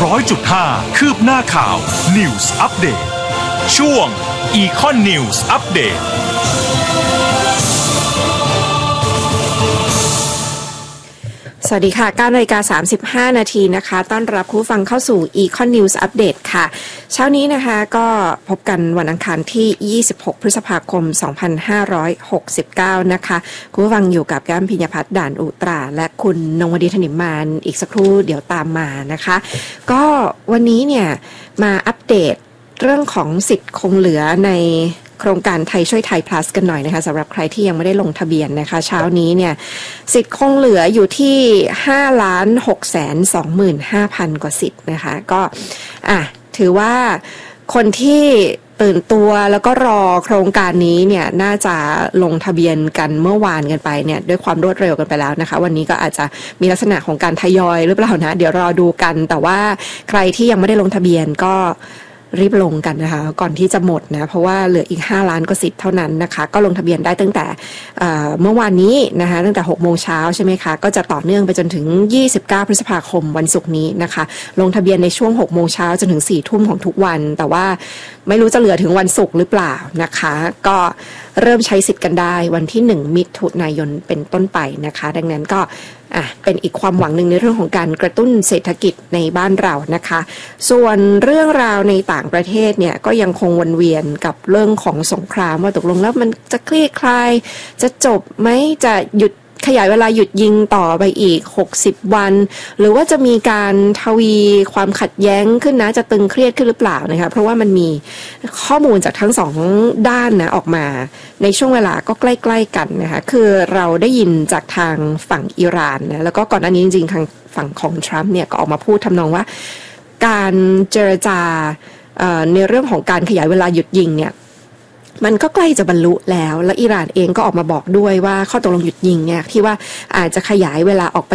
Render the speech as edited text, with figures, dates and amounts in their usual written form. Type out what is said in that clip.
100.5 คืบหน้าข่าว News Update ช่วง Econ News Update สวัสดีค่ะ 9:35 นาทีนะคะต้อนรับผู้ฟังเข้าสู่ Econ News Update ค่ะเช้านี้นะคะก็พบกันวันอังคารที่26พฤษภาคม2569นะคะคุณผู้ฟังอยู่กับแก้มพิญญพัฒน์ด่านอุตราและคุณนงวดีถนิมมานอีกสักครู่เดี๋ยวตามมานะคะก็วันนี้เนี่ยมาอัปเดตเรื่องของสิทธิ์คงเหลือในโครงการไทยช่วยไทย plus กันหน่อยนะคะสำหรับใครที่ยังไม่ได้ลงทะเบียนนะคะเช้านี้เนี่ยสิทธิ์คงเหลืออยู่ที่ 5,625,000 กว่าสิทธิ์นะคะก็ถือว่าคนที่ตื่นตัวแล้วก็รอโครงการนี้เนี่ยน่าจะลงทะเบียนกันเมื่อวานกันไปเนี่ยด้วยความรวดเร็วกันไปแล้วนะคะวันนี้ก็อาจจะมีลักษณะของการทยอยหรือเปล่านะเดี๋ยวรอดูกันแต่ว่าใครที่ยังไม่ได้ลงทะเบียนก็รีบลงกันนะคะก่อนที่จะหมดนะเพราะว่าเหลืออีก5ล้านกว่าสิทธิ์เท่านั้นนะคะก็ลงทะเบียนได้ตั้งแต่เมื่อวานนี้นะคะตั้งแต่ 6 โมงเช้าใช่ไหมคะก็จะต่อเนื่องไปจนถึง29พฤษภาคมวันศุกร์นี้นะคะลงทะเบียนในช่วง 6 โมงเช้าจนถึง 4 ทุ่มของทุกวันแต่ว่าไม่รู้จะเหลือถึงวันศุกร์หรือเปล่านะคะก็เริ่มใช้สิทธิ์กันได้วันที่1มิถุนายนเป็นต้นไปนะคะดังนั้นก็เป็นอีกความหวังหนึ่งในเรื่องของการกระตุ้นเศรษฐกิจในบ้านเรานะคะส่วนเรื่องราวในต่างประเทศเนี่ยก็ยังคงวนเวียนกับเรื่องของสงครามว่าตกลงแล้วมันจะคลี่คลายจะจบไหมจะหยุดขยายเวลาหยุดยิงต่อไปอีก60วันหรือว่าจะมีการทวีความขัดแย้งขึ้นนะจะตึงเครียดขึ้นหรือเปล่านะคะเพราะว่ามันมีข้อมูลจากทั้งสองด้านนะออกมาในช่วงเวลาก็ใกล้ๆกันนะคะคือเราได้ยินจากทางฝั่งอิหร่านนะแล้วก็ก่อนหน้านี้จริงๆทางฝั่งของทรัมป์เนี่ยก็ออกมาพูดทำนองว่าการเจรจาในเรื่องของการขยายเวลาหยุดยิงเนี่ยมันก็ใกล้จะบรรลุแล้วและอิหร่านเองก็ออกมาบอกด้วยว่าข้อตกลงหยุดยิงเนี่ยที่ว่าอาจจะขยายเวลาออกไป